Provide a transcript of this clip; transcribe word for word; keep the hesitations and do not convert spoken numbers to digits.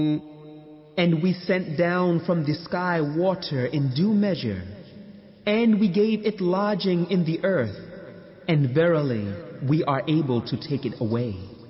And we sent down from the sky water in due measure, and we gave it lodging in the earth, and verily we are able to take it away.